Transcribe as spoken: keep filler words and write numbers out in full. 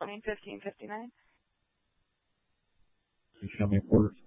between fifteen fifty-nine. Can you show me a quarter?